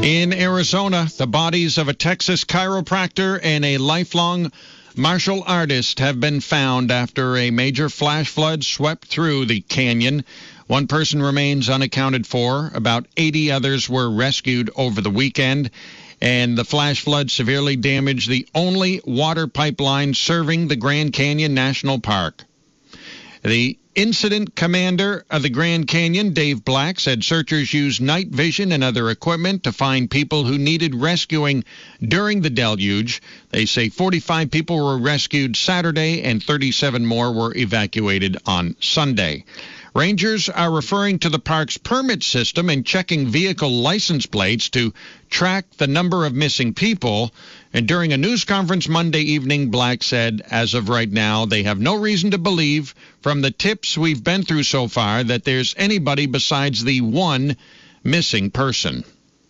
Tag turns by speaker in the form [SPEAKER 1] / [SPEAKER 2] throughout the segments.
[SPEAKER 1] In Arizona, the bodies of a Texas chiropractor and a lifelong martial artist have been found after a major flash flood swept through the canyon. One person remains unaccounted for. About 80 others were rescued over the weekend. And the flash flood severely damaged the only water pipeline serving the Grand Canyon National Park. The incident commander of the Grand Canyon, Dave Black, said searchers used night vision and other equipment to find people who needed rescuing during the deluge. They say 45 people were rescued Saturday and 37 more were evacuated on Sunday. Rangers are referring to the park's permit system and checking vehicle license plates to track the number of missing people. And during a news conference Monday evening, Black said, as of right now, they have no reason to believe from the tips we've been through so far that there's anybody besides the one missing person.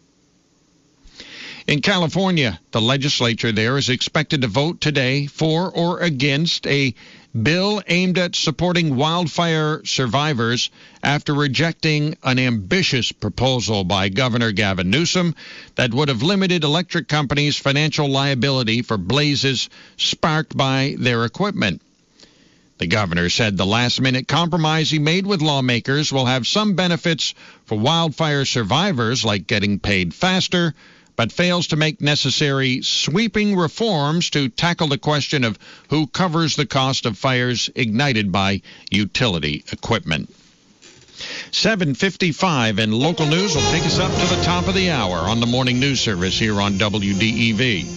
[SPEAKER 1] In California, the legislature there is expected to vote today for or against a bill aimed at supporting wildfire survivors after rejecting an ambitious proposal by Governor Gavin Newsom that would have limited electric companies' financial liability for blazes sparked by their equipment. The governor said the last-minute compromise he made with lawmakers will have some benefits for wildfire survivors, like getting paid faster, but fails to make necessary sweeping reforms to tackle the question of who covers the cost of fires ignited by utility equipment. 7:55 and local news will take us up to the top of the hour on the morning news service here on WDEV.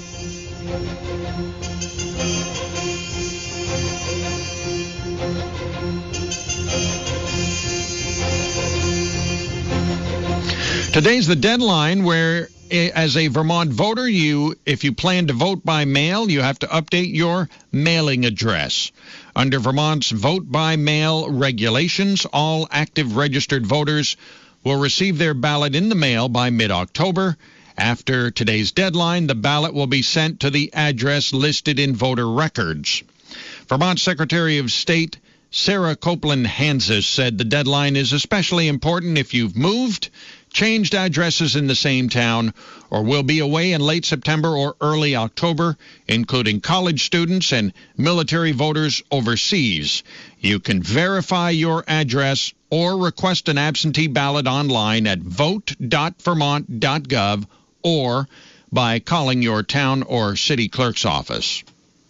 [SPEAKER 1] Today's the deadline where, as a Vermont voter, if you plan to vote by mail, you have to update your mailing address. Under Vermont's vote by mail regulations, all active registered voters will receive their ballot in the mail by mid-October. After today's deadline, the ballot will be sent to the address listed in voter records. Vermont Secretary of State Sarah Copeland-Hansis said the deadline is especially important if you've moved, changed addresses in the same town, or will be away in late September or early October, including college students and military voters overseas. You can verify your address or request an absentee ballot online at vote.vermont.gov or by calling your town or city clerk's office.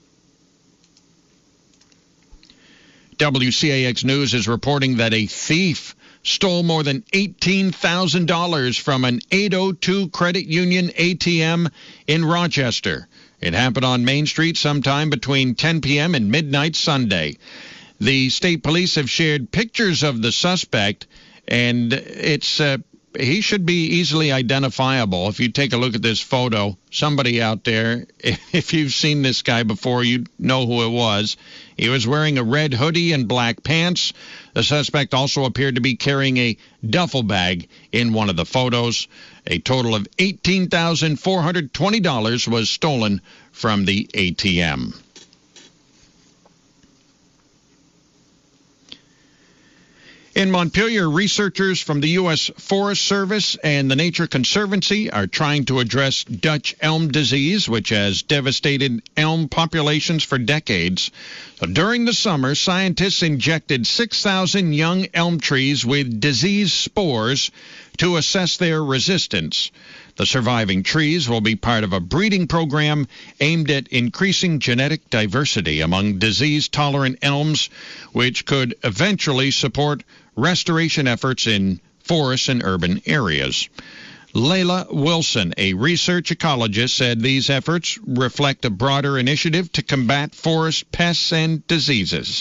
[SPEAKER 1] WCAX News is reporting that a thief stole more than $18,000 from an 802 Credit Union ATM in Rochester. It happened on Main Street sometime between 10 p.m. and midnight Sunday. The state police have shared pictures of the suspect, and he should be easily identifiable. If you take a look at this photo, somebody out there, if you've seen this guy before, you know who it was. He was wearing a red hoodie and black pants. The suspect also appeared to be carrying a duffel bag in one of the photos. A total of $18,420 was stolen from the ATM. In Montpelier, researchers from the U.S. Forest Service and the Nature Conservancy are trying to address Dutch elm disease, which has devastated elm populations for decades. So during the summer, scientists injected 6,000 young elm trees with disease spores to assess their resistance. The surviving trees will be part of a breeding program aimed at increasing genetic diversity among disease-tolerant elms, which could eventually support restoration efforts in forests and urban areas. Layla Wilson, a research ecologist, said these efforts reflect a broader initiative to combat forest pests and diseases.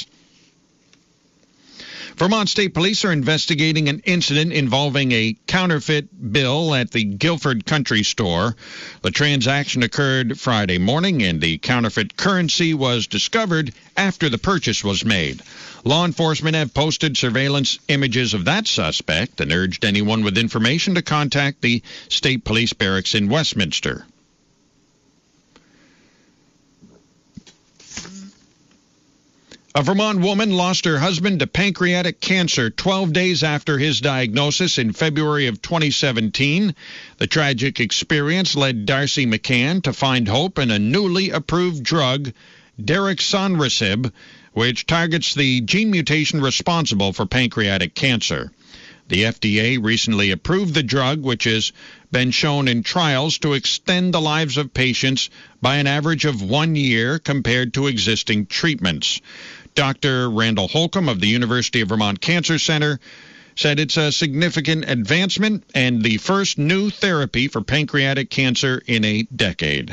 [SPEAKER 1] Vermont State Police are investigating an incident involving a counterfeit bill at the Guilford Country Store. The transaction occurred Friday morning, and the counterfeit currency was discovered after the purchase was made. Law enforcement have posted surveillance images of that suspect and urged anyone with information to contact the State Police Barracks in Westminster. A Vermont woman lost her husband to pancreatic cancer 12 days after his diagnosis in February of 2017. The tragic experience led Darcy McCann to find hope in a newly approved drug, Daraxonrasib, which targets the gene mutation responsible for pancreatic cancer. The FDA recently approved the drug, which has been shown in trials to extend the lives of patients by an average of 1 year compared to existing treatments. Dr. Randall Holcomb of the University of Vermont Cancer Center said it's a significant advancement and the first new therapy for pancreatic cancer in a decade.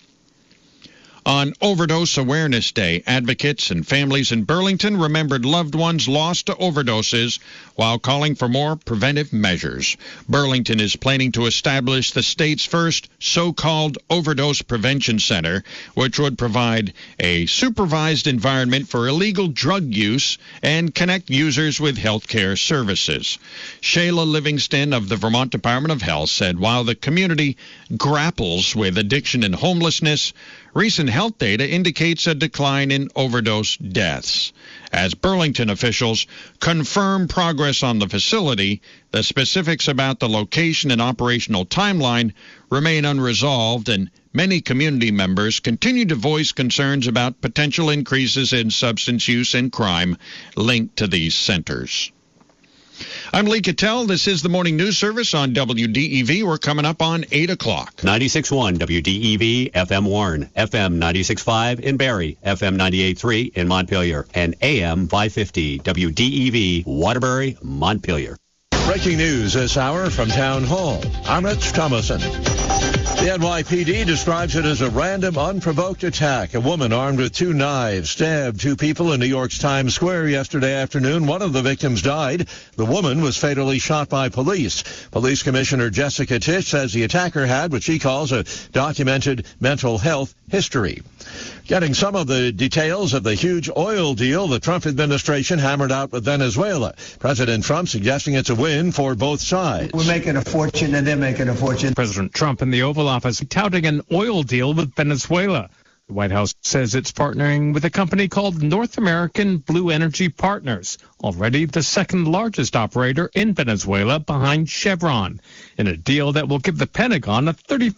[SPEAKER 1] On Overdose Awareness Day, advocates and families in Burlington remembered loved ones lost to overdoses while calling for more preventive measures. Burlington is planning to establish the state's first so-called overdose prevention center, which would provide a supervised environment for illegal drug use and connect users with healthcare services. Shayla Livingston of the Vermont Department of Health said while the community grapples with addiction and homelessness, recent health data indicates a decline in overdose deaths. As Burlington officials confirm progress on the facility, the specifics about the location and operational timeline remain unresolved, and many community members continue to voice concerns about potential increases in substance use and crime linked to these centers. I'm Lee Cattell. This is the Morning News Service on WDEV. We're coming up on 8 o'clock.
[SPEAKER 2] 96.1 WDEV, FM Warren, FM 96.5 in Barrie, FM 98.3 in Montpelier, and AM 550 WDEV, Waterbury, Montpelier.
[SPEAKER 3] Breaking news this hour from Town Hall. I'm Rich Thomason. The NYPD describes it as a random, unprovoked attack. A woman armed with 2 knives stabbed 2 people in New York's Times Square yesterday afternoon. One of the victims died. The woman was fatally shot by police. Police Commissioner Jessica Tisch says the attacker had what she calls a documented mental health history. Getting some of the details of the huge oil deal the Trump administration hammered out with Venezuela. President Trump suggesting it's a win for both sides.
[SPEAKER 4] We're making a fortune and they're making a fortune.
[SPEAKER 5] President Trump in the Oval Office touting an oil deal with Venezuela. The White House says it's partnering with a company called North American Blue Energy Partners, already the second largest operator in Venezuela behind Chevron, in a deal that will give the Pentagon a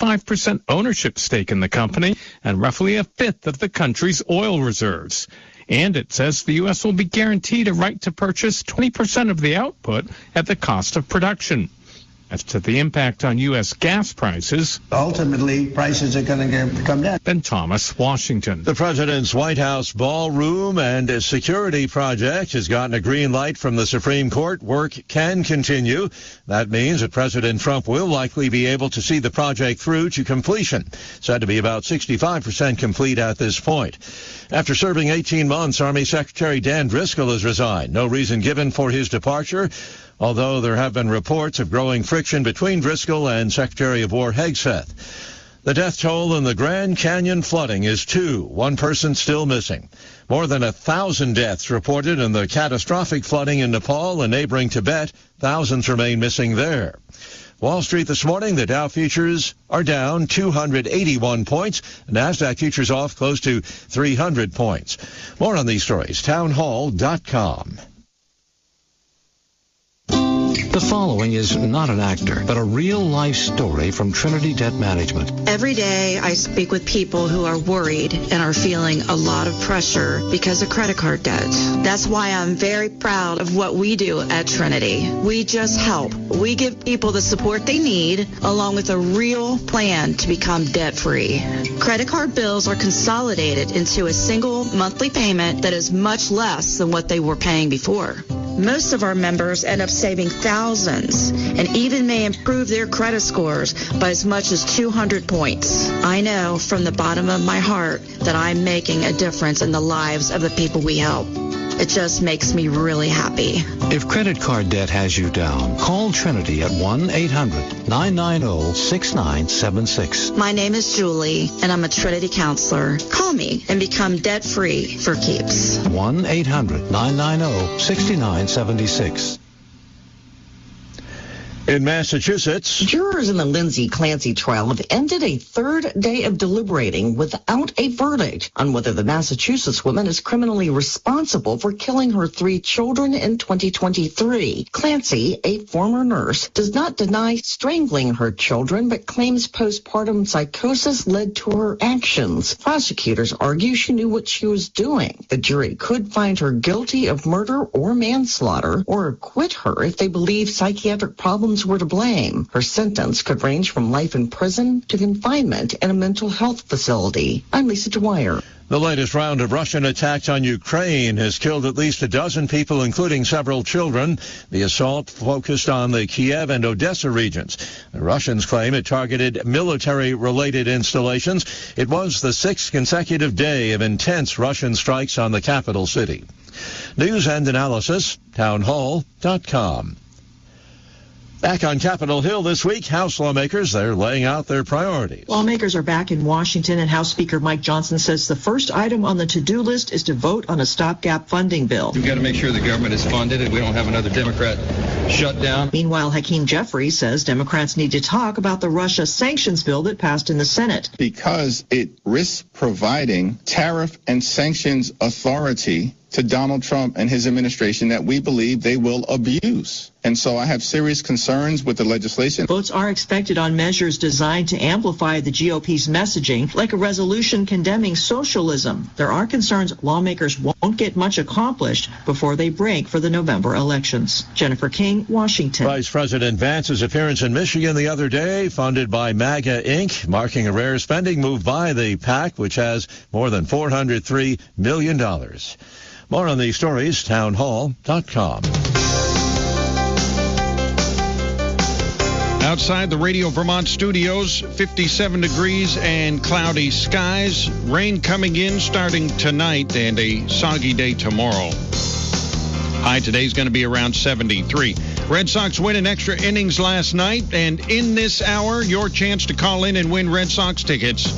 [SPEAKER 5] 35% ownership stake in the company and roughly a fifth of the country's oil reserves. And it says the U.S. will be guaranteed a right to purchase 20% of the output at the cost of production. As to the impact on U.S. gas prices,
[SPEAKER 4] ultimately, prices are going to come down.
[SPEAKER 5] Ben Thomas, Washington.
[SPEAKER 3] The president's White House ballroom and security project has gotten a green light from the Supreme Court. Work can continue. That means that President Trump will likely be able to see the project through to completion, said to be about 65% complete at this point. After serving 18 months, Army Secretary Dan Driscoll has resigned. No reason given for his departure, although there have been reports of growing friction between Driscoll and Secretary of War Hegseth. The death toll in the Grand Canyon flooding is 2. One person still missing. More than 1,000 deaths reported in the catastrophic flooding in Nepal and neighboring Tibet. Thousands remain missing there. Wall Street this morning, the Dow futures are down 281 points. The NASDAQ futures off close to 300 points. More on these stories, townhall.com.
[SPEAKER 6] The following is not an actor, but a real-life story from Trinity Debt Management.
[SPEAKER 7] Every day I speak with people who are worried and are feeling a lot of pressure because of credit card debt. That's why I'm very proud of what we do at Trinity. We just help. We give people the support they need, along with a real plan to become debt-free. Credit card bills are consolidated into a single monthly payment that is much less than what they were paying before. Most of our members end up saving thousands and even may improve their credit scores by as much as 200 points. I know from the bottom of my heart that I'm making a difference in the lives of the people we help. It just makes me really happy.
[SPEAKER 6] If credit card debt has you down, call Trinity at 1-800-990-6976.
[SPEAKER 7] My name is Julie, and I'm a Trinity counselor. Call me and become debt-free for keeps.
[SPEAKER 6] 1-800-990-6976.
[SPEAKER 3] In Massachusetts,
[SPEAKER 8] jurors in the Lindsay Clancy trial have ended a third day of deliberating without a verdict on whether the Massachusetts woman is criminally responsible for killing her 3 children in 2023. Clancy, a former nurse, does not deny strangling her children, but claims postpartum psychosis led to her actions. Prosecutors argue she knew what she was doing. The jury could find her guilty of murder or manslaughter, or acquit her if they believe psychiatric problems were to blame. Her sentence could range from life in prison to confinement in a mental health facility. I'm Lisa Dwyer.
[SPEAKER 3] The latest round of Russian attacks on Ukraine has killed at least a dozen people, including several children. The assault focused on the Kiev and Odessa regions. The Russians claim it targeted military-related installations. It was the 6th consecutive day of intense Russian strikes on the capital city. News and analysis, townhall.com. Back on Capitol Hill this week, House lawmakers, they're laying out their priorities.
[SPEAKER 9] Lawmakers are back in Washington, and House Speaker Mike Johnson says the first item on the to-do list is to vote on a stopgap funding bill.
[SPEAKER 10] We've got to make sure the government is funded and we don't have another Democrat shutdown.
[SPEAKER 9] Meanwhile, Hakeem Jeffries says Democrats need to talk about the Russia sanctions bill that passed in the Senate.
[SPEAKER 11] Because it risks providing tariff and sanctions authority to Donald Trump and his administration that we believe they will abuse. And so I have serious concerns with the legislation.
[SPEAKER 9] Votes are expected on measures designed to amplify the GOP's messaging, like a resolution condemning socialism. There are concerns lawmakers won't get much accomplished before they break for the November elections. Jennifer King, Washington.
[SPEAKER 3] Vice President Vance's appearance in Michigan the other day, funded by MAGA Inc., marking a rare spending move by the PAC, which has more than $403 million. More on these stories, townhall.com.
[SPEAKER 1] Outside the Radio Vermont studios, 57 degrees and cloudy skies. Rain coming in starting tonight and a soggy day tomorrow. High today is going to be around 73. Red Sox win in extra innings last night, and in this hour, your chance to call in and win Red Sox tickets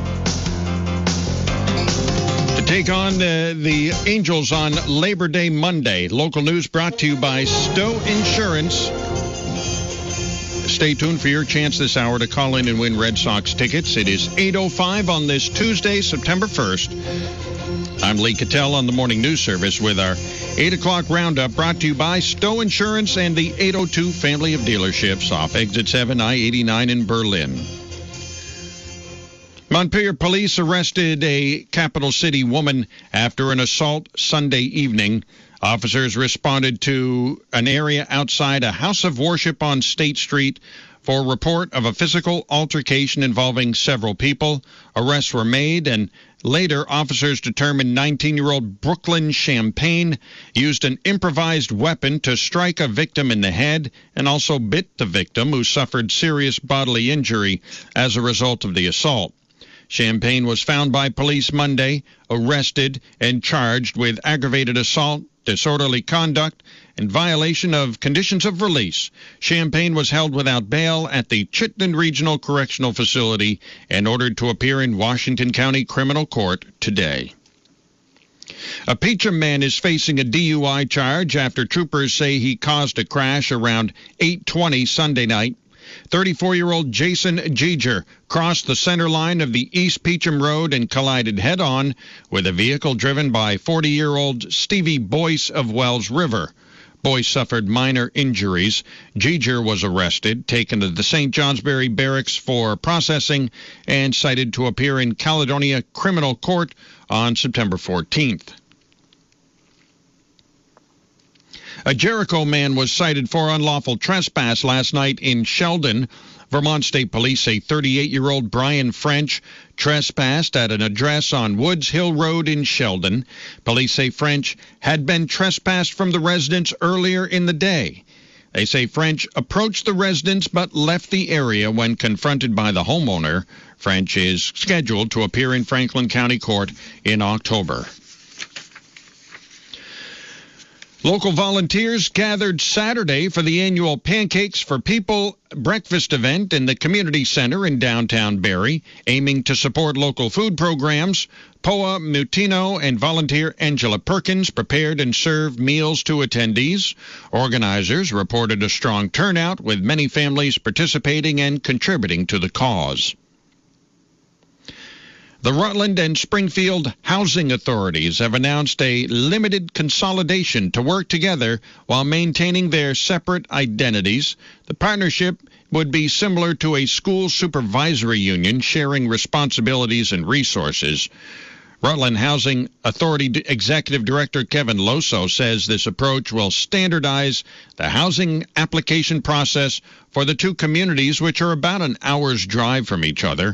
[SPEAKER 1] to take on the Angels on Labor Day Monday. Local news brought to you by Stowe Insurance. Stay tuned for your chance this hour to call in and win Red Sox tickets. It is 8:05 on this Tuesday, September 1st. I'm Lee Cattell on the Morning News Service with our 8 o'clock roundup brought to you by Stowe Insurance and the 802 family of dealerships off Exit 7, I-89 in Berlin. Montpelier police arrested a capital city woman after an assault Sunday evening. Officers responded to an area outside a house of worship on State Street for a report of a physical altercation involving several people. Arrests were made, and later officers determined 19-year-old Brooklyn Champagne used an improvised weapon to strike a victim in the head and also bit the victim, who suffered serious bodily injury as a result of the assault. Champagne was found by police Monday, arrested, and charged with aggravated assault, disorderly conduct, and violation of conditions of release. Champagne was held without bail at the Chittenden Regional Correctional Facility and ordered to appear in Washington County Criminal Court today. A Peacham man is facing a DUI charge after troopers say he caused a crash around 8:20 Sunday night. 34-year-old Jason Giger crossed the center line of the East Peacham Road and collided head-on with a vehicle driven by 40-year-old Stevie Boyce of Wells River. Boyce suffered minor injuries. Giger was arrested, taken to the St. Johnsbury Barracks for processing, and cited to appear in Caledonia Criminal Court on September 14th. A Jericho man was cited for unlawful trespass last night in Sheldon. Vermont State Police say 38-year-old Brian French trespassed at an address on Woods Hill Road in Sheldon. Police say French had been trespassed from the residence earlier in the day. They say French approached the residence but left the area when confronted by the homeowner. French is scheduled to appear in Franklin County Court in October. Local volunteers gathered Saturday for the annual Pancakes for People breakfast event in the community center in downtown Barrie, aiming to support local food programs. Poa Mutino and volunteer Angela Perkins prepared and served meals to attendees. Organizers reported a strong turnout, with many families participating and contributing to the cause. The Rutland and Springfield housing authorities have announced a limited consolidation to work together while maintaining their separate identities. The partnership would be similar to a school supervisory union, sharing responsibilities and resources. Rutland Housing Authority Executive Director Kevin Loso says this approach will standardize the housing application process for the two communities, which are about an hour's drive from each other.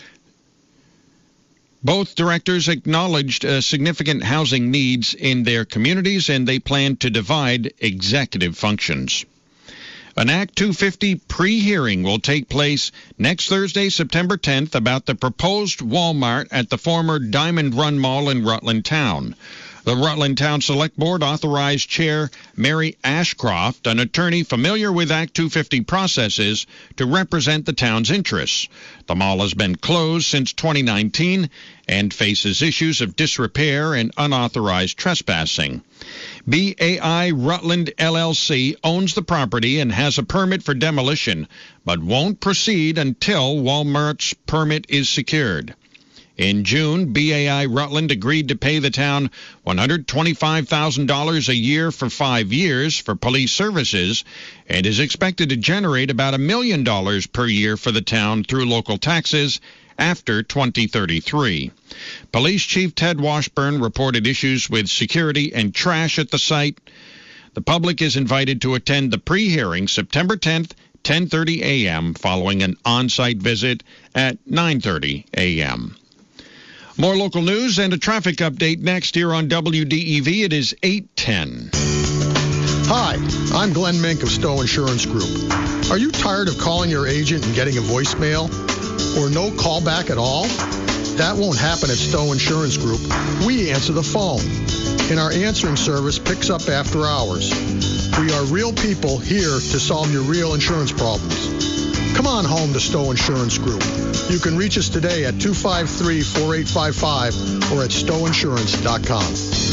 [SPEAKER 1] Both directors acknowledged significant housing needs in their communities, and they plan to divide executive functions. An Act 250 pre-hearing will take place next Thursday, September 10th, about the proposed Walmart at the former Diamond Run Mall in Rutland Town. The Rutland Town Select Board authorized Chair Mary Ashcroft, an attorney familiar with Act 250 processes, to represent the town's interests. The mall has been closed since 2019 and faces issues of disrepair and unauthorized trespassing. BAI Rutland LLC owns the property and has a permit for demolition, but won't proceed until Walmart's permit is secured. In June, BAI Rutland agreed to pay the town $125,000 a year for 5 years for police services and is expected to generate about $1 million per year for the town through local taxes after 2033. Police Chief Ted Washburn reported issues with security and trash at the site. The public is invited to attend the pre-hearing September 10th, 10:30 a.m., following an on-site visit at 9:30 a.m. More local news and a traffic update next here on WDEV. It is 8:10.
[SPEAKER 12] Hi, I'm Glenn Mink of Stowe Insurance Group. Are you tired of calling your agent and getting a voicemail or no callback at all? That won't happen at Stowe Insurance Group. We answer the phone, and our answering service picks up after hours. We are real people here to solve your real insurance problems. Come on home to Stowe Insurance Group. You can reach us today at 253-4855 or at stoweinsurance.com.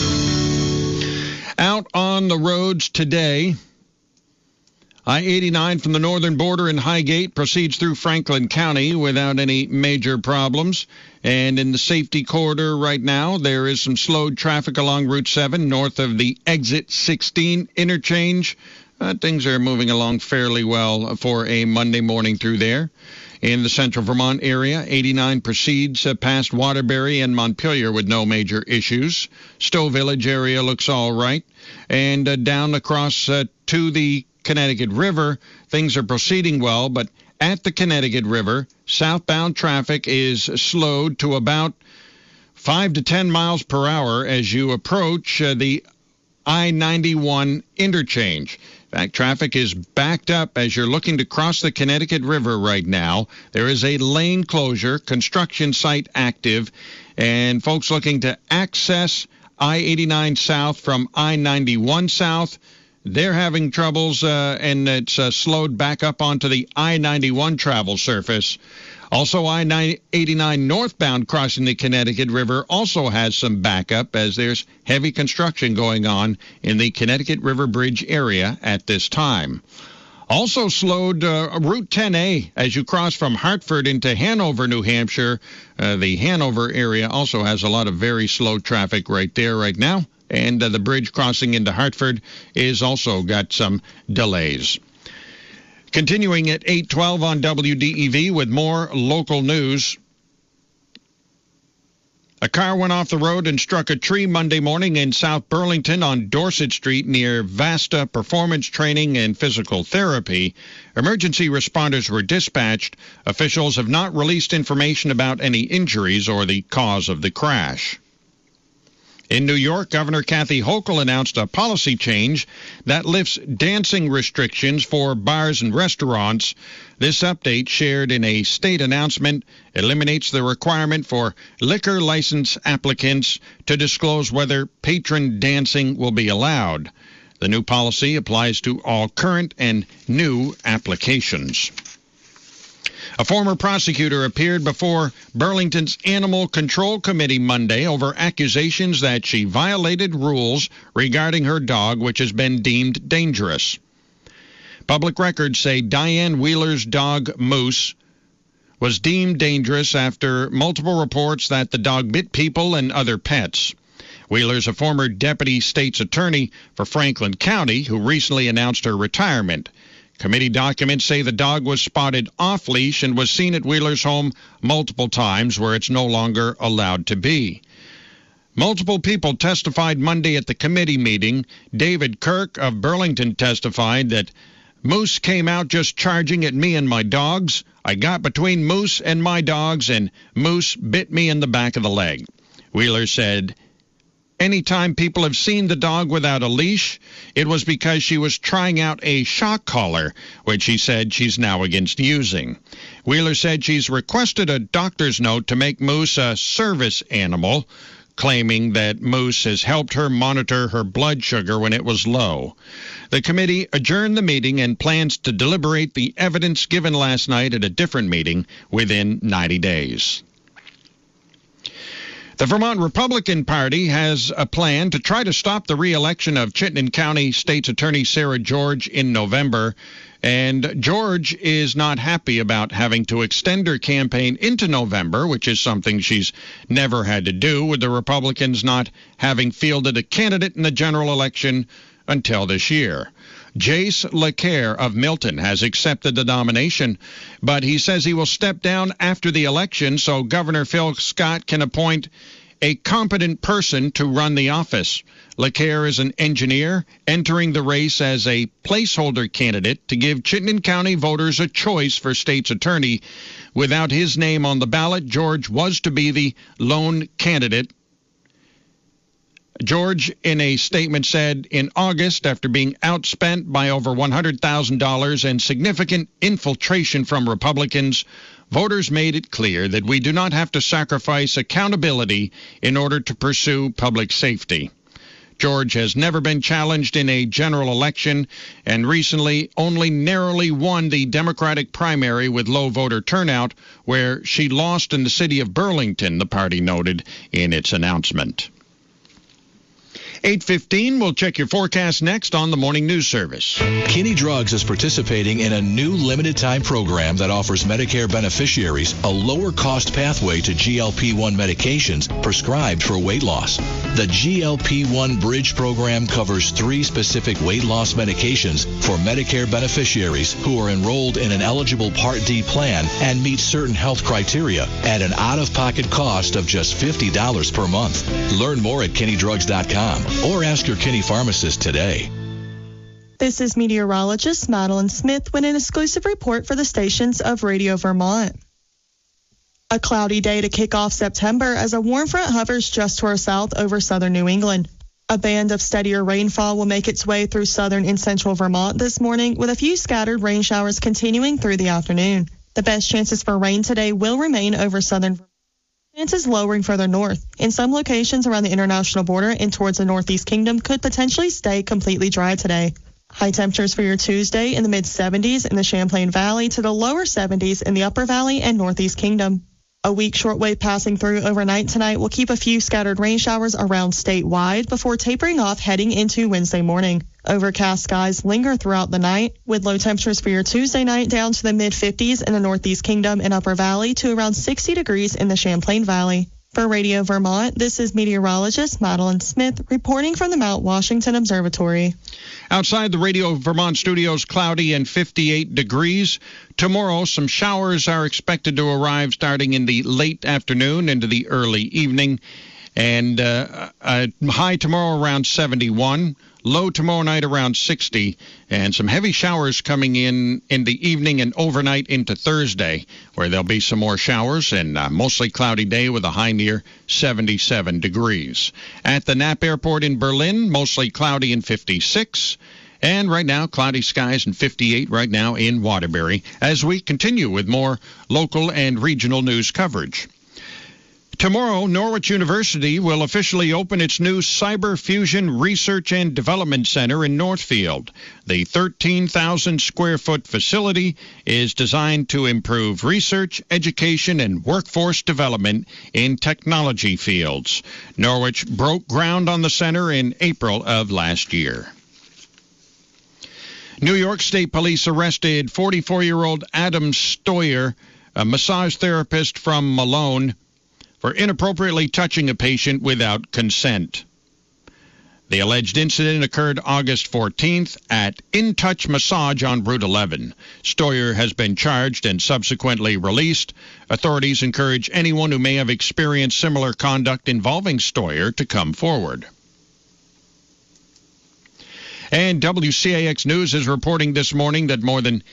[SPEAKER 1] Out on the roads today, I-89 from the northern border in Highgate proceeds through Franklin County without any major problems. And in the safety corridor right now, there is some slowed traffic along Route 7 north of the Exit 16 interchange. Things are moving along fairly well for a Monday morning through there. In the central Vermont area, 89 proceeds past Waterbury and Montpelier with no major issues. Stowe Village area looks all right. And down across to the Connecticut River, things are proceeding well, but at the Connecticut River, southbound traffic is slowed to about 5 to 10 miles per hour as you approach the I-91 interchange. In fact, traffic is backed up as you're looking to cross the Connecticut River right now. There is a lane closure, construction site active, and folks looking to access I-89 south from I-91 south, they're having troubles, and it's slowed back up onto the I-91 travel surface. Also, I-89 northbound crossing the Connecticut River also has some backup as there's heavy construction going on in the Connecticut River Bridge area at this time. Also slowed Route 10A as you cross from Hartford into Hanover, New Hampshire. The Hanover area also has a lot of very slow traffic right there right now. And the bridge crossing into Hartford is also got some delays. Continuing at 8:12 on WDEV with more local news. A car went off the road and struck a tree Monday morning in South Burlington on Dorset Street near Vasta Performance Training and Physical Therapy. Emergency responders were dispatched. Officials have not released information about any injuries or the cause of the crash. In New York, Governor Kathy Hochul announced a policy change that lifts dancing restrictions for bars and restaurants. This update, shared in a state announcement, eliminates the requirement for liquor license applicants to disclose whether patron dancing will be allowed. The new policy applies to all current and new applications. A former prosecutor appeared before Burlington's Animal Control Committee Monday over accusations that she violated rules regarding her dog, which has been deemed dangerous. Public records say Diane Wheeler's dog, Moose, was deemed dangerous after multiple reports that the dog bit people and other pets. Wheeler's a former deputy state's attorney for Franklin County who recently announced her retirement. Committee documents say the dog was spotted off-leash and was seen at Wheeler's home multiple times where it's no longer allowed to be. Multiple people testified Monday at the committee meeting. David Kirk of Burlington testified that Moose came out just charging at me and my dogs. I got between Moose and my dogs, and Moose bit me in the back of the leg. Wheeler said, anytime people have seen the dog without a leash, it was because she was trying out a shock collar, which she said she's now against using. Wheeler said she's requested a doctor's note to make Moose a service animal, claiming that Moose has helped her monitor her blood sugar when it was low. The committee adjourned the meeting and plans to deliberate the evidence given last night at a different meeting within 90 days. The Vermont Republican Party has a plan to try to stop the re-election of Chittenden County State's Attorney Sarah George in November. And George is not happy about having to extend her campaign into November, which is something she's never had to do, with the Republicans not having fielded a candidate in the general election until this year. Jace LeCaire of Milton has accepted the nomination, but he says he will step down after the election so Governor Phil Scott can appoint a competent person to run the office. LeCaire is an engineer entering the race as a placeholder candidate to give Chittenden County voters a choice for state's attorney. Without his name on the ballot, George was to be the lone candidate. George, in a statement, said in August, after being outspent by over $100,000 and significant infiltration from Republicans, voters made it clear that we do not have to sacrifice accountability in order to pursue public safety. George has never been challenged in a general election and recently only narrowly won the Democratic primary with low voter turnout, where she lost in the city of Burlington, the party noted in its announcement. 8:15, we'll check your forecast next on the Morning News Service.
[SPEAKER 13] Kinney Drugs is participating in a new limited-time program that offers Medicare beneficiaries a lower-cost pathway to GLP-1 medications prescribed for weight loss. The GLP-1 Bridge program covers 3 specific weight loss medications for Medicare beneficiaries who are enrolled in an eligible Part D plan and meet certain health criteria at an out-of-pocket cost of just $50 per month. Learn more at KinneyDrugs.com. or ask your Kinney pharmacist today.
[SPEAKER 14] This is meteorologist Madeline Smith with an exclusive report for the stations of Radio Vermont. A cloudy day to kick off September as a warm front hovers just to our south over southern New England. A band of steadier rainfall will make its way through southern and central Vermont this morning, with a few scattered rain showers continuing through the afternoon. The best chances for rain today will remain over southern Vermont. Chances lowering further north. In some locations around the international border and towards the Northeast Kingdom could potentially stay completely dry today. High temperatures for your Tuesday in the mid-70s in the Champlain Valley to the lower 70s in the Upper Valley and Northeast Kingdom. A weak shortwave passing through overnight tonight will keep a few scattered rain showers around statewide before tapering off heading into Wednesday morning. Overcast skies linger throughout the night, with low temperatures for your Tuesday night down to the mid-50s in the Northeast Kingdom and Upper Valley to around 60 degrees in the Champlain Valley. For Radio Vermont, this is meteorologist Madeline Smith reporting from the Mount Washington Observatory.
[SPEAKER 1] Outside the Radio Vermont studios, cloudy and 58 degrees. Tomorrow, some showers are expected to arrive starting in the late afternoon into the early evening. And high tomorrow around 71. Low tomorrow night around 60, and some heavy showers coming in the evening and overnight into Thursday, where there'll be some more showers and mostly cloudy day with a high near 77 degrees. At the Knapp Airport in Berlin, mostly cloudy and 56. And right now, cloudy skies and 58 right now in Waterbury, as we continue with more local and regional news coverage. Tomorrow, Norwich University will officially open its new Cyber Fusion Research and Development Center in Northfield. The 13,000-square-foot facility is designed to improve research, education, and workforce development in technology fields. Norwich broke ground on the center in April of last year. New York State Police arrested 44-year-old Adam Stoyer, a massage therapist from Malone, for inappropriately touching a patient without consent. The alleged incident occurred August 14th at In Touch Massage on Route 11. Stoyer has been charged and subsequently released. Authorities encourage anyone who may have experienced similar conduct involving Stoyer to come forward. And WCAX News is reporting this morning that more than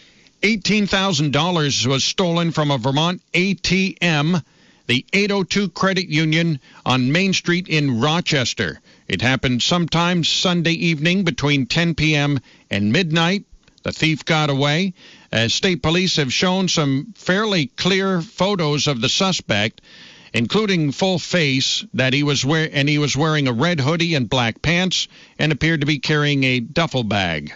[SPEAKER 1] $18,000 was stolen from a Vermont ATM, the 802 Credit Union on Main Street in Rochester. It happened sometime Sunday evening between 10 p.m. and midnight. The thief got away. State police have shown some fairly clear photos of the suspect, including full face, that he was wearing a red hoodie and black pants and appeared to be carrying a duffel bag.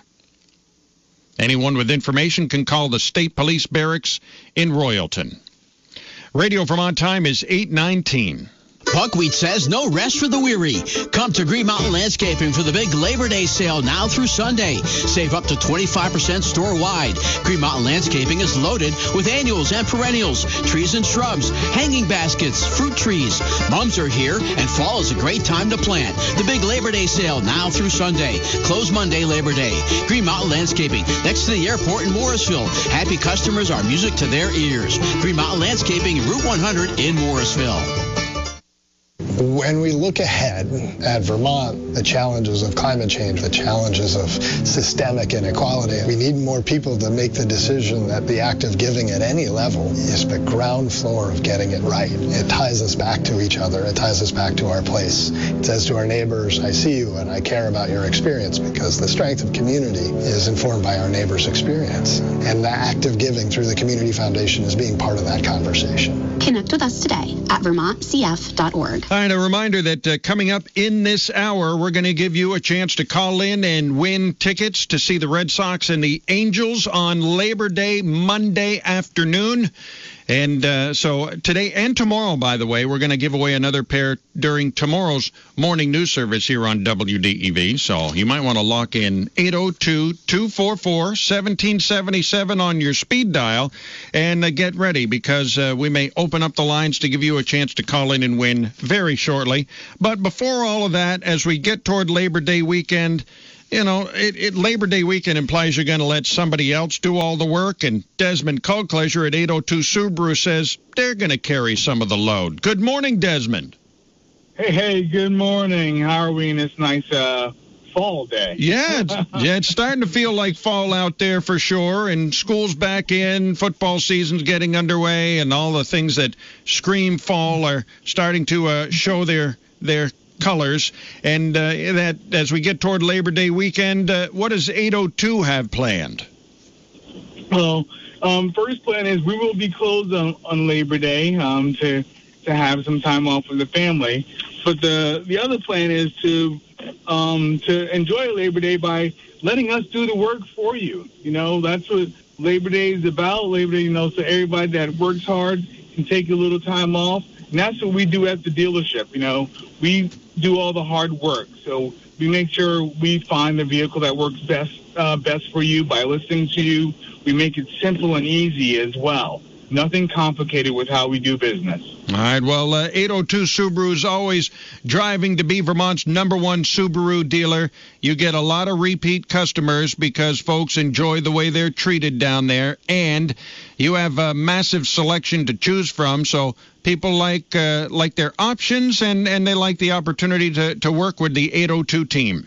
[SPEAKER 1] Anyone with information can call the State Police Barracks in Royalton. Radio Vermont time is 8:19.
[SPEAKER 15] Buckwheat says no rest for the weary. Come to Green Mountain Landscaping for the big Labor Day sale now through Sunday. Save up to 25% store-wide. Green Mountain Landscaping is loaded with annuals and perennials, trees and shrubs, hanging baskets, fruit trees. Mums are here, and fall is a great time to plant. The big Labor Day sale now through Sunday. Close Monday, Labor Day. Green Mountain Landscaping, next to the airport in Morrisville. Happy customers are music to their ears. Green Mountain Landscaping, Route 100 in Morrisville.
[SPEAKER 16] When we look ahead at Vermont, the challenges of climate change, the challenges of systemic inequality, we need more people to make the decision that the act of giving at any level is the ground floor of getting it right. It ties us back to each other. It ties us back to our place. It says to our neighbors, I see you and I care about your experience, because the strength of community is informed by our neighbors' experience. And the act of giving through the Community Foundation is being part of that conversation.
[SPEAKER 17] Connect with us today at vermontcf.org.
[SPEAKER 1] All right, a reminder that coming up in this hour, we're going to give you a chance to call in and win tickets to see the Red Sox and the Angels on Labor Day, Monday afternoon. And so today and tomorrow, by the way, we're going to give away another pair during tomorrow's morning news service here on WDEV. So you might want to lock in 802-244-1777 on your speed dial and get ready, because we may open up the lines to give you a chance to call in and win very shortly. But before all of that, as we get toward Labor Day weekend, you know, Labor Day weekend implies you're going to let somebody else do all the work, and Desmond Culcleasure at 802 Subaru says they're going to carry some of the load. Good morning, Desmond.
[SPEAKER 18] Hey, good morning. How are we in this nice fall day?
[SPEAKER 1] Yeah, it's starting to feel like fall out there for sure, and school's back in, football season's getting underway, and all the things that scream fall are starting to show their colors. And that as we get toward Labor Day weekend, what does 802 have planned?
[SPEAKER 18] Well, first plan is we will be closed on Labor Day to have some time off with the family. But the other plan is to enjoy Labor Day by letting us do the work for you. You know, that's what Labor Day is about. Labor Day, so everybody that works hard can take a little time off. And that's what we do at the dealership. We do all the hard work. So we make sure we find the vehicle that works best for you by listening to you. We make it simple and easy as well. Nothing complicated with how we do business.
[SPEAKER 1] All right. Well, 802 Subaru is always driving to be Vermont's #1 Subaru dealer. You get a lot of repeat customers because folks enjoy the way they're treated down there, and you have a massive selection to choose from. So people like their options, and they like the opportunity to work with the 802 team.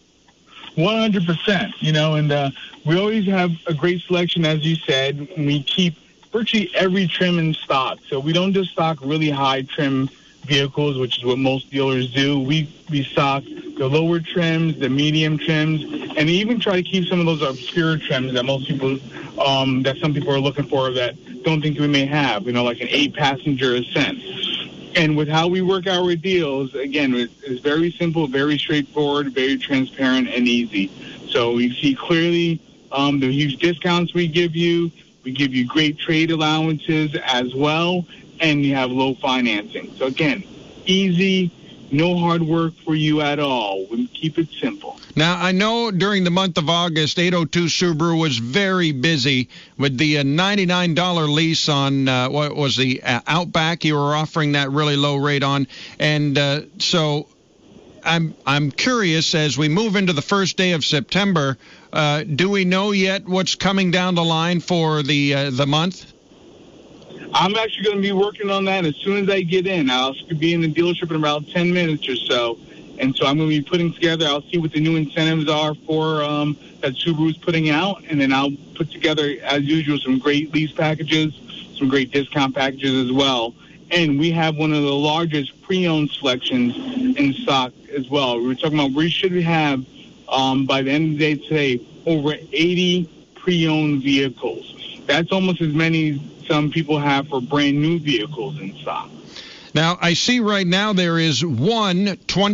[SPEAKER 18] 100%. And we always have a great selection, as you said. We keep virtually every trim in stock. So we don't just stock really high trim vehicles, which is what most dealers do. We stock the lower trims, the medium trims, and even try to keep some of those obscure trims that most people, that some people are looking for that don't think we may have, like an 8-passenger Ascent. And with how we work our deals, again, it's very simple, very straightforward, very transparent, and easy. So you see clearly the huge discounts we give you. We give you great trade allowances as well, and you have low financing. So again, easy, no hard work for you at all. We keep it simple.
[SPEAKER 1] Now, I know during the month of August, 802 Subaru was very busy with the $99 lease on, what was the Outback. You were offering that really low rate on. And so I'm curious, as we move into the first day of September, do we know yet what's coming down the line for the month?
[SPEAKER 18] I'm actually going to be working on that as soon as I get in. I'll be in the dealership in about 10 minutes or so. And so I'm going to be putting together, I'll see what the new incentives are for that Subaru's putting out. And then I'll put together, as usual, some great lease packages, some great discount packages as well. And we have one of the largest pre-owned selections in stock as well. We were talking about we should have, by the end of the day today, over 80 pre-owned vehicles. That's almost as many some people have for brand new vehicles in stock.
[SPEAKER 1] Now, I see right now there is one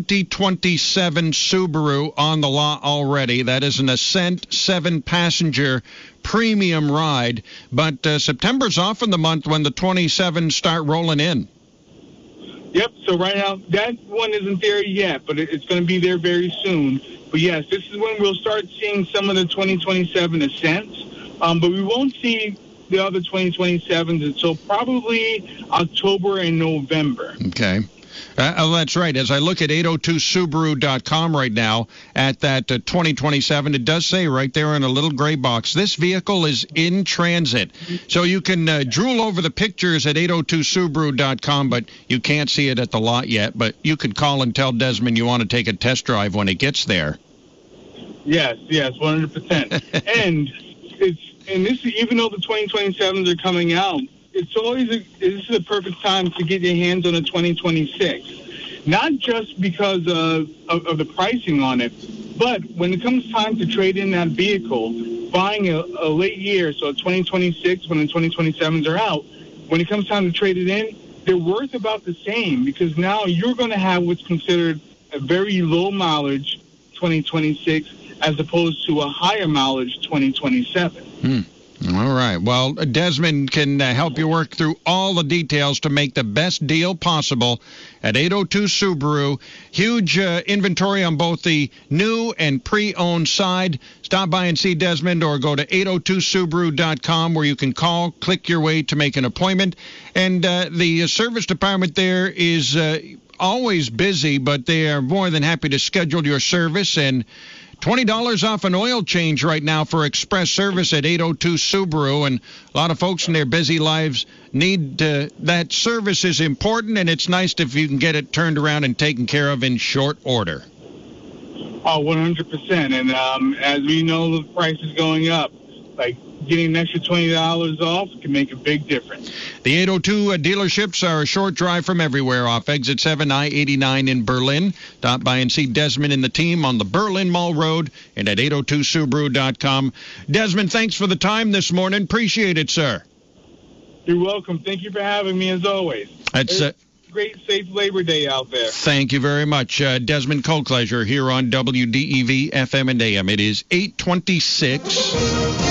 [SPEAKER 1] 2027 Subaru on the lot already. That is an Ascent 7-passenger premium ride. But September's often the month when the 27s start rolling in.
[SPEAKER 18] Yep, so right now, that one isn't there yet, but it's going to be there very soon. But yes, this is when we'll start seeing some of the 2027 Ascents. But we won't see the other 2027s until probably October and November.
[SPEAKER 1] Okay. That's right. As I look at 802subaru.com right now at that 2027, it does say right there in a little gray box, this vehicle is in transit. So you can drool over the pictures at 802subaru.com, but you can't see it at the lot yet. But you could call and tell Desmond you want to take a test drive when it gets there.
[SPEAKER 18] Yes, 100%. And this, even though the 2027s are coming out, it's always this is the perfect time to get your hands on a 2026. Not just because of the pricing on it, but when it comes time to trade in that vehicle, buying a late year, so 2026 when the 2027s are out, when it comes time to trade it in, they're worth about the same because now you're going to have what's considered a very low mileage 2026 as opposed to a higher mileage 2027.
[SPEAKER 1] All right. Well, Desmond can help you work through all the details to make the best deal possible at 802 Subaru. Huge inventory on both the new and pre-owned side. Stop by and see Desmond or go to 802subaru.com where you can call, click your way to make an appointment. And the service department there is always busy, but they are more than happy to schedule your service. And $20 off an oil change right now for express service at 802 Subaru. And a lot of folks in their busy lives need that service is important, and it's nice if you can get it turned around and taken care of in short order.
[SPEAKER 18] Oh, 100%. And as we know, the price is going up. Like getting an extra $20 off can make a big difference.
[SPEAKER 1] The 802 dealerships are a short drive from everywhere off Exit 7, I-89 in Berlin. Stop by and see Desmond and the team on the Berlin Mall Road and at 802subaru.com. Desmond, thanks for the time this morning. Appreciate it, sir.
[SPEAKER 18] You're welcome. Thank you for having me, as always.
[SPEAKER 1] That's
[SPEAKER 18] great, safe Labor Day out there.
[SPEAKER 1] Thank you very much. Desmond Colclasure here on WDEV FM and AM. It is 8:26.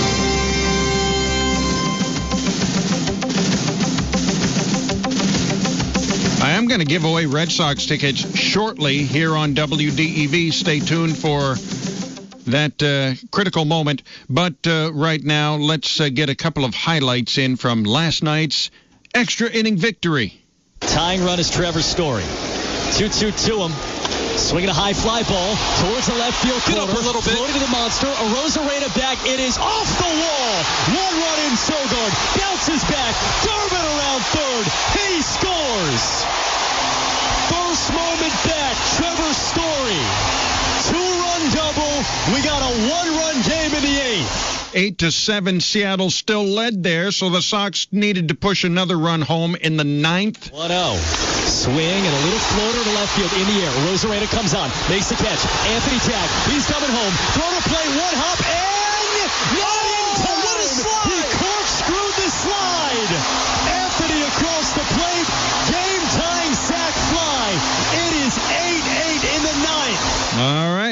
[SPEAKER 1] I am going to give away Red Sox tickets shortly here on WDEV. Stay tuned for that critical moment. But right now, let's get a couple of highlights in from last night's extra inning victory.
[SPEAKER 19] Tying run is Trevor Story. 2-2 to him. Swinging a high fly ball towards the left field corner. Get up a little bit. Floating to the monster. Arozarena back. It is off the wall. One run in Sogard. Bounces back. Durbin around third. He scores. First moment back. Trevor Story. 2-run double. We got a 1-run game in the 8th.
[SPEAKER 1] 8-7, Seattle still led there, so the Sox needed to push another run home in the 9th.
[SPEAKER 19] 1-0. Swing and a little floater to left field in the air. Rosarena comes on, makes the catch. Anthony Tag, he's coming home. Throw to play, one hop, and not in time. What a slide! He corkscrewed the slide. Anthony across the plate. Game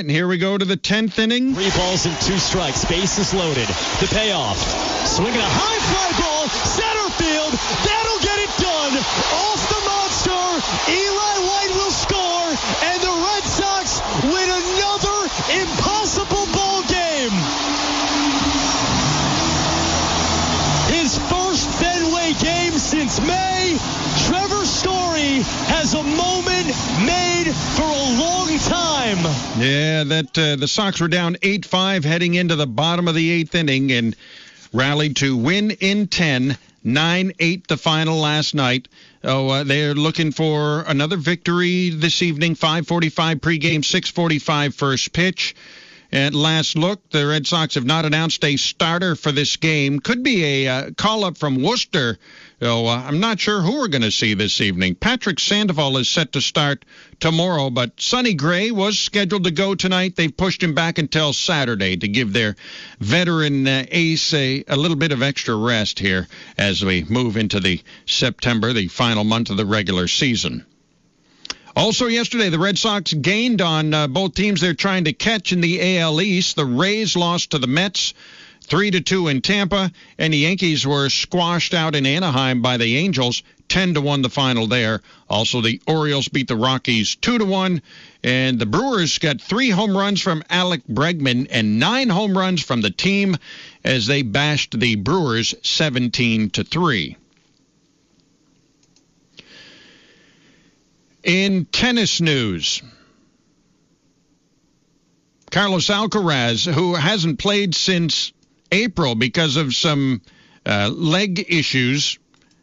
[SPEAKER 1] and here we go to the 10th inning.
[SPEAKER 19] 3 balls and 2 strikes. Bases loaded. The payoff. Swinging a high fly ball. Center field. That'll get it done. Off the monster. Eli White will score. And the Red Sox win another impossible ball game. His first Fenway game since May. Trevor Story has a moment made for a long time.
[SPEAKER 1] Yeah, the Sox were down 8-5 heading into the bottom of the 8th inning and rallied to win in 10, 9-8 the final last night. They're looking for another victory this evening, 5:45 pregame, 6:45 first pitch. At last look, the Red Sox have not announced a starter for this game. Could be a call-up from Worcester. I'm not sure who we're going to see this evening. Patrick Sandoval is set to start tomorrow, but Sonny Gray was scheduled to go tonight. They've pushed him back until Saturday to give their veteran ace a little bit of extra rest here as we move into the September, the final month of the regular season. Also yesterday, the Red Sox gained on both teams they're trying to catch in the AL East. The Rays lost to the Mets 3-2 in Tampa, and the Yankees were squashed out in Anaheim by the Angels 10-1 the final there. Also, the Orioles beat the Rockies 2-1, and the Brewers got 3 home runs from Alec Bregman and 9 home runs from the team as they bashed the Brewers 17-3. In tennis news, Carlos Alcaraz, who hasn't played since April because of some leg issues,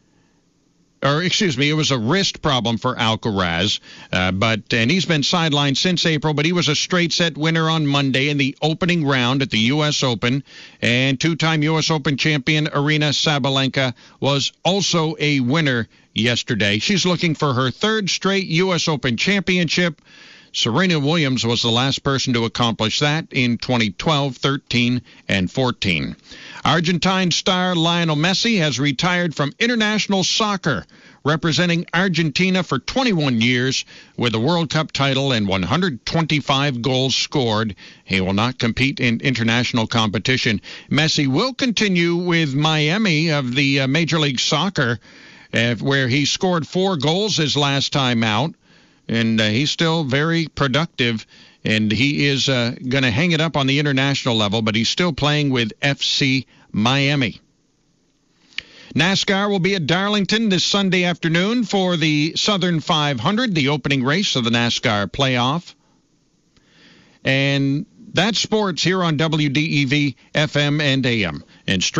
[SPEAKER 1] it was a wrist problem for Alcaraz, and he's been sidelined since April, but he was a straight set winner on Monday in the opening round at the U.S. Open, and 2-time U.S. Open champion Aryna Sabalenka was also a winner yesterday. She's looking for her 3rd straight U.S. Open championship. Serena Williams was the last person to accomplish that in 2012, 13, and 14. Argentine star Lionel Messi has retired from international soccer, representing Argentina for 21 years with a World Cup title and 125 goals scored. He will not compete in international competition. Messi will continue with Miami of the Major League Soccer, where he scored 4 goals his last time out. And he's still very productive, and he is going to hang it up on the international level, but he's still playing with FC Miami. NASCAR will be at Darlington this Sunday afternoon for the Southern 500, the opening race of the NASCAR playoff. And that's sports here on WDEV FM and AM. And